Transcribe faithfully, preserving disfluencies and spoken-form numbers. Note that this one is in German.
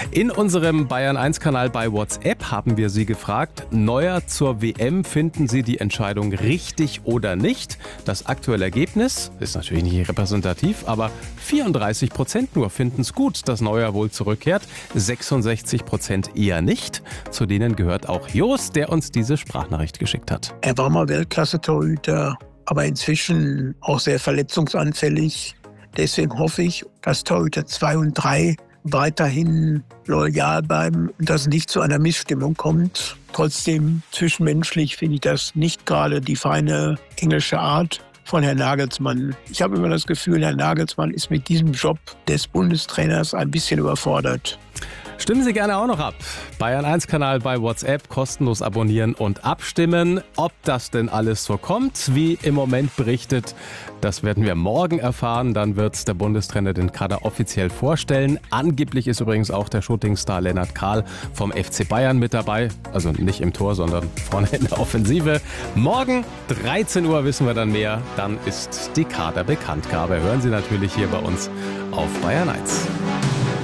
In unserem Bayern eins Kanal bei WhatsApp haben wir Sie gefragt, Neuer zur W M, finden Sie die Entscheidung richtig oder nicht? Das aktuelle Ergebnis ist natürlich nicht repräsentativ, aber vierunddreißig Prozent nur finden es gut, dass Neuer wohl zurückkehrt, sechsundsechzig Prozent eher nicht. Zu denen gehört auch Jost, der uns diese Sprachnachricht geschickt hat. Er war mal Weltklasse-Torhüter, aber inzwischen auch sehr verletzungsanfällig. Deswegen hoffe ich, dass Torhüter zwei und drei weiterhin loyal bleiben und dass es nicht zu einer Missstimmung kommt. Trotzdem, zwischenmenschlich finde ich das nicht gerade die feine englische Art von Herrn Nagelsmann. Ich habe immer das Gefühl, Herr Nagelsmann ist mit diesem Job des Bundestrainers ein bisschen überfordert. Stimmen Sie gerne auch noch ab. Bayern eins Kanal bei WhatsApp, kostenlos abonnieren und abstimmen. Ob das denn alles so kommt, wie im Moment berichtet, das werden wir morgen erfahren. Dann wird der Bundestrainer den Kader offiziell vorstellen. Angeblich ist übrigens auch der Shootingstar Lennart Kahl vom F C Bayern mit dabei. Also nicht im Tor, sondern vorne in der Offensive. Morgen dreizehn Uhr wissen wir dann mehr. Dann ist die Kaderbekanntgabe. Hören Sie natürlich hier bei uns auf Bayern eins.